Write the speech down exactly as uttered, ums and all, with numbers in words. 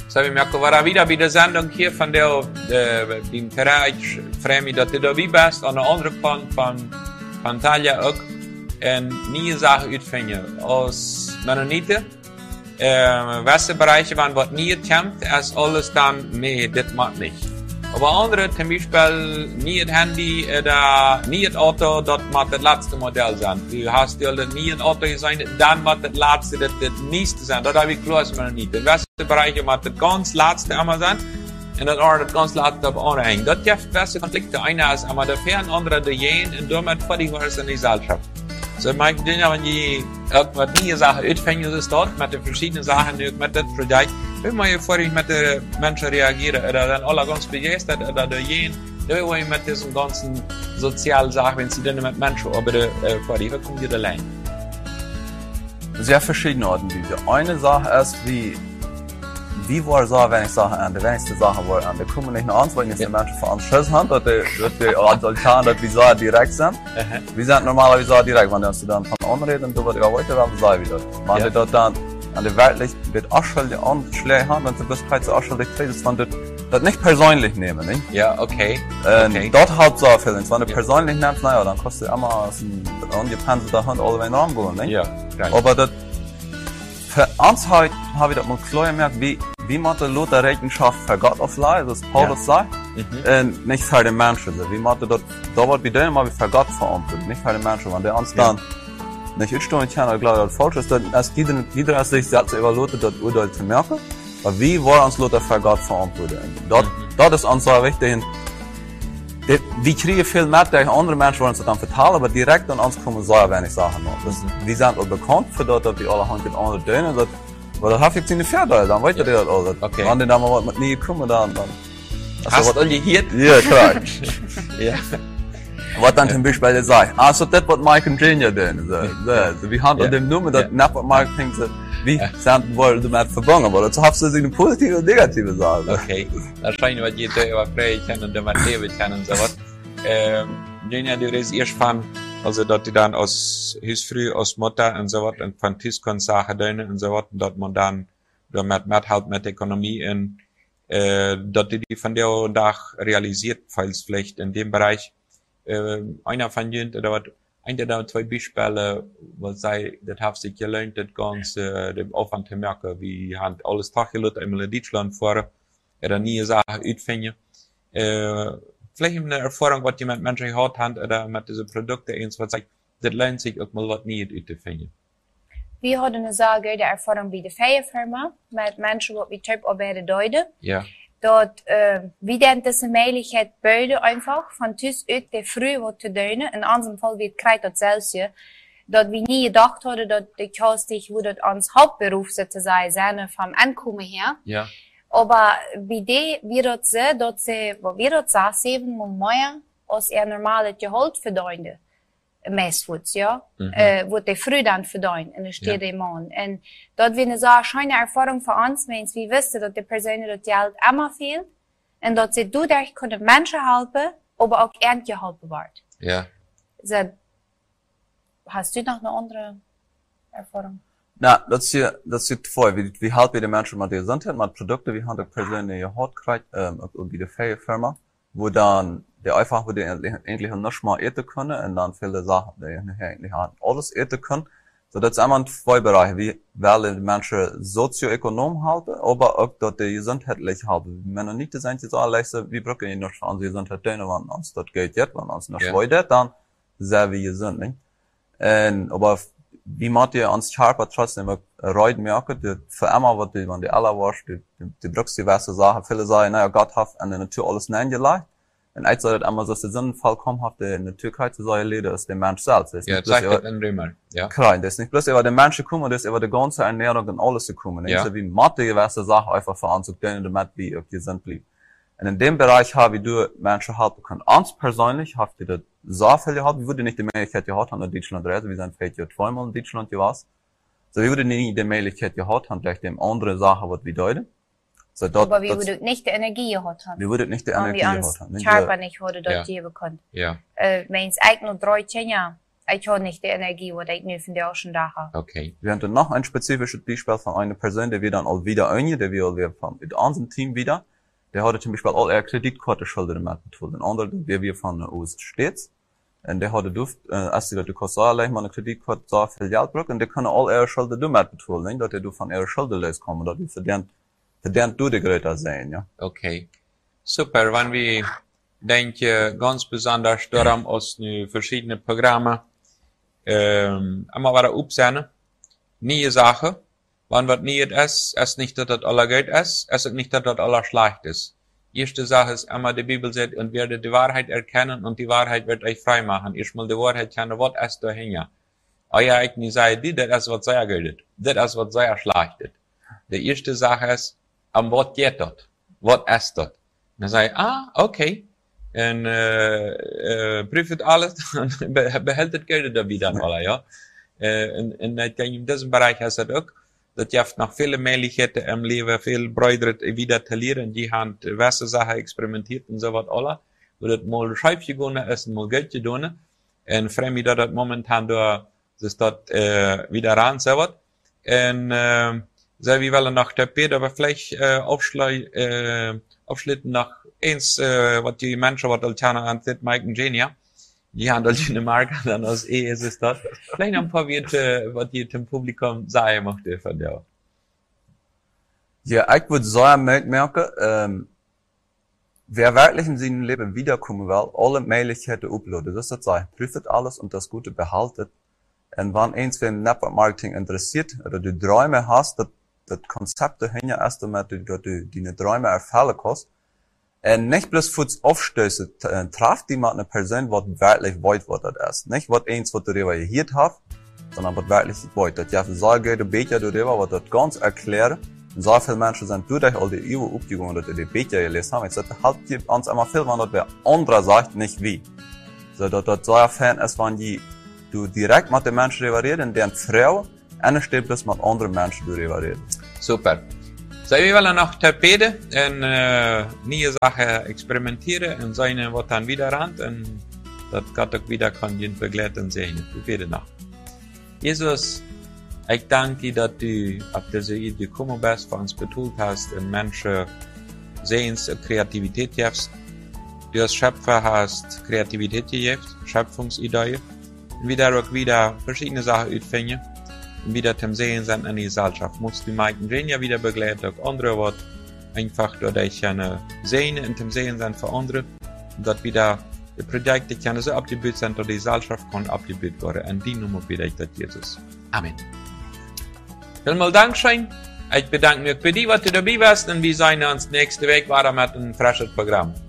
So wir merken, wir wieder bei der Sendung hier von der, äh, dem Bereich, freue mich, dass du da wie bist, an der anderen Kant von, von Talia auch, eine neue Sache ausfinden. Als Mennoniten, äh, welche Bereiche, wenn was nie kommt, ist alles dann, nee, das macht nicht. Aber andere, zum Beispiel, nie das Handy oder nie das Auto, das muss das letzte Modell sein. Du hast ja nie ein Auto sein, dann muss das letzte, das, das nächste sein. Das habe ich klar, dass man nicht. In welchen Bereichen muss das ganz letzte einmal sein und das andere das ganz letzte auf andere hängen. Das gibt welche Konflikte. Einer ist einmal der Fern, andere der Jen und damit völlig was in die Gesellschaft. So, mein Ding, wenn die irgendwas nie Sachen ausfängt, ist dort mit den verschiedenen Sachen, mit dem Projekt. Wenn man hier vorher mit den Menschen reagieren, oder dann alle ganz begeistert, oder der Jen, dann will man mit diesen ganzen sozialen Sachen, wenn sie dann mit Menschen arbeiten, äh, vorher, wie kommt ihr allein? Sehr verschiedene Arten, diese. Eine Sache ist, wie, wie war es so, wenn ich Sachen an, wenn ich die Sachen war an, da kommen nicht nur an, weil nicht die Menschen von uns Schiss haben, dass die, dass die als Altan, dass wir so direkt sind. Wir sind normalerweise so direkt, wenn du dann von anderen reden, du wirst ja heute, dann sei wieder. Wenn du dort dann, an der wirklich mit Aschelde anschläge haben, wenn du bis heute Aschelde kriegst, wenn du das nicht persönlich nehmen, nicht? Ja, okay. Ähm, okay. Dort hat so viel, wenn du ja. persönlich nimmst, naja, dann kostet immer so ein angepanzerter Hand alle in den Raum gehen, nicht? Ja, geil. Aber das, für uns heute habe ich das mal klar gemerkt, wie, wie man die Lothar Rechenschaft für Gott aufleiht, das Paulus ja. sagt, mhm. und nicht für die Menschen. Wie man das, da wird bei denen mal wie für Gott verantwortet, nicht für die Menschen, wenn der uns ja. dann nicht ursprünglich kann, oder glaube ich, das falsch ist, dann ist jeder, jeder ist sich selbst über Lothar das Urteil zu merken. Aber wie war uns Lothar für Gott verantwortet? Dort, mhm. dort ist uns so wichtig, die, wir kriegen viel mit, die andere Menschen wollen uns dann vertellen, aber direkt an uns kommen sehr wenig Sachen noch. Das, mhm. Wir sind auch bekannt für das, dass wir alle Hand in andere Dönen, das, weil das habe ich nicht Vorteil, dann weiß ja. ihr das alles. Okay. Wenn die dann mal mit nie kommen, dann, dann. Hast du hier? Ja, klar. ja. Was dann zum Beispiel sagt, ah, so das, was Mike und Junior tun, so, so, so, wir haben an dem Nummer, das nicht, was Mike denkt, so, wie sind wohl damit verbunden, aber dazu hast du sich eine positive und negative Sache. Okay, das scheint, was jeder über Frei kennen und damit leben kann und so was. Ähm, Junior, du redest erst von, also, dass die dann aus, Hilfsfrüh, aus Mutter und so was, und von Tiskon Sachen tun und so was, und dass man dann, damit mithält mit der Ökonomie und, äh, dass die die von der Tag realisiert, falls vielleicht in dem Bereich, äh, einer von denen, oder was, einer der zwei Beispiele, was sei, das hat sich gelernt, das ganze, dem Aufwand zu merken, wie haben alles Taggelöt einmal in Deutschland vor, oder nie Sachen ausfinden, äh, vielleicht eine Erfahrung, was jemand Menschen hat, hat, oder mit diesen Produkten, was sagt, das lernt sich auch mal was nie auszufinden. Wir hatten eine sehr gute Erfahrung bei der Feierfirma, mit Menschen, die wir Typ arbeiten deuten. Ja. Dat, uh, wie denn diese Möglichkeit beide einfach, von tus uit de früh wat te doen. In unserem Fall wird krijgt dat zelfs je, dat we nie gedacht hadden dat de kastig, wo dat ons Hauptberuf sozusagen zijn, vom Ankommen her. Ja. Aber bei de, wie dat ze, dat ze, wat wir dat sagen, zeven mal mehr, als er normale Gehalt verdiende. Meestvoets, ja. Mhm. Uh, wat de früh dan verdienen, in de stede ja. man. En dat we een zo schijne Erfahrung voor ons, mens, we wisten dat de personen dat geld immer fehlt. En dat ze dadurch kunnen Menschen helpen, aber auch ernd geholpen wordt. Ja. So, hast du noch eine andere Erfahrung? Na, das ist hier, das ist hier voll. Wie, wie helpen die Menschen mit der Gesundheit, mit Produkten, wie haben die Personen gehört, ähm, und wie die Firma, wo dann, die einfach, wo die eigentlich nicht mal eten können, und dann viele Sachen, die eigentlich alles eten können. So, das ist einmal zwei Bereiche, wie wollen die Menschen sozioökonom halten, aber auch dort die gesundheitlich halten. Wenn wir nicht sind, so alles, wie brauchen wir noch an die Gesundheit tun, wenn uns das geht jetzt, wenn uns noch weiter, dann sehr wie gesund, nicht? Und, aber, wie macht ihr uns Charper trotzdem reut merken, die für immer, was die, wenn die alle warst, die, die, die brauchst diverse Sachen, viele sagen, naja, Gott hat an der Natur alles nein gelegt. Und eins soll das immer so, dass der Sinnfall kommt, hat die Natürlichkeit zu sein, Leder ist der Mensch selbst. Das ist ja, zeigt das in Römer, ja. Klar, das ist nicht bloß über den Menschen gekommen, das ist über die ganze Ernährung und alles gekommen. Ja. So wie Mathe gewisse Sachen einfach voranzugehen, damit wir auf gesund bleiben. Und in dem Bereich habe ich du Menschen helfen können. Uns persönlich habe ich das so viel gehabt, wie würde nicht die Möglichkeit gehabt haben, in Deutschland zu reisen, wir sind vielleicht ja zweimal in Deutschland gewesen. So wie würde nie die Möglichkeit gehabt haben, vielleicht dem andere Sachen, was wir deuten. So, dort, aber wir würden nicht die Energie gehabt haben. Wir würden nicht die Energie gehabt haben. Charper nicht wurde dort ja. geben können. Ja. Äh, wenn es eigentlich nur drei, zehn Jahre ich habe nicht die Energie, die ich nu von der schon da habe. Okay. Wir haben dann noch ein spezifisches Beispiel von einer Person, der wir dann all wieder ein, der wir wir von mit unserem Team wieder. Der hatte zum Beispiel all er Kreditkartenschulden mit betont. Ein anderer, der wir von aus Stets. Und der hatte duft, äh, als die kostet allein mal eine Kreditkarte so viel Geld braucht, und der kann all er Schulden du mit betont, dass du von er Schulden loskommen, dass du verdient, verdient du die Größe sein, ja. Okay. Super, wenn wir denken, ganz besonders daran, aus nu verschiedene Programme, ähm, einmal wieder aufsehen, nie Sache, wann was nie ist, ist nicht, dass das aller Geld ist, ist nicht, dass das aller schlecht ist. Erste Sache ist einmal, die Bibel sagt, und werdet die Wahrheit erkennen, und die Wahrheit wird euch frei machen. Erstmal die Wahrheit kennen, was ist dahinter. Euer eigene Seite, das ist, was sehr gilt. Das ist, was sehr schlecht ist. Die erste Sache ist, am was geht das? Was ist das? Und dann sage ich, ah, okay. Und, äh, äh, prüft alles, und behält das Geld da wieder an alle, ja. Äh, und, und in diesem Bereich ist das auch, dass je noch viele Möglichkeiten im Leben, viel Brüder wieder zu lernen, die haben gewisse Sachen experimentiert und so was alle, wo das mal Scheibchen gegangen ist und mal Geld getan. Und freue mich, dass das momentan da, dass das, äh, wieder ran so was. Und, äh, so wie wollen noch der Peter, aber vielleicht, äh, aufschlei, äh, aufschlitten noch eins, äh, was die Menschen, was Altana anzieht, Mike und Genia. Die haben halt eine Marke, dann aus E ist es das. Vielleicht noch ein paar Wörter, was die dem Publikum sagen möchte von der. Ja, ich würde sagen, merken, ähm, wer wirklich in seinem Leben wiederkommen will, alle Möglichkeiten uploaden. Das ist das sein. Prüft alles und das Gute behaltet. Und wenn eins für Network Marketing interessiert, oder du Träume hast, das, das Konzept dahinter ist, damit du, dass du deine Träume erfüllen kannst, und nicht bloß fürs Aufstößen, äh, trifft die mit einer Person, was wirklich weit wird das ist. Nicht was eins, was du reagiert hast, sondern was wirklich weit. Das ja, so geht ein bisschen darüber, was das ganz erklären. Und so viele Menschen sind durch all die Übungen aufgegangen, dass die Becher gelesen haben. Ich sage, halt gibt uns immer viel, wenn das wer anderer sagt, nicht wie. So, dass das so ein Fan ist, wenn die, du direkt mit den Menschen reagierst, und deren Frau, und steht bloß mit anderen Menschen du reagierst. Super. So, wir wollen noch Tapete und äh, neue Sachen experimentieren und sehen, was dann wieder ran, und das Gott auch wieder kann ihn begleiten sehen. Wir beten noch. Jesus, ich danke dir, dass du auf diese Idee gekommen bist, für uns betont hast, und Menschen Sehens und Kreativität gibst. Du als Schöpfer hast Kreativität gegeben, Schöpfungsideen, und wieder auch wieder verschiedene Sachen ausfinden. Und wieder zum Sehen sind in die Gesellschaft. Musst du Mike und Genia wieder begleiten, auch andere Worte. Einfach, dass ich eine Sehen in dem Sehen sind für andere. Und dass wieder die Projekte können so abgebildet sind, dass die Gesellschaft kann abgebildet werden. Und die Nummer bitte ich das Jesus. Amen. Vielmal Dankeschön. Ich bedanke mich für dich, was du dabei warst, und wir sehen uns nächste Woche weiter mit einem frischen Programm.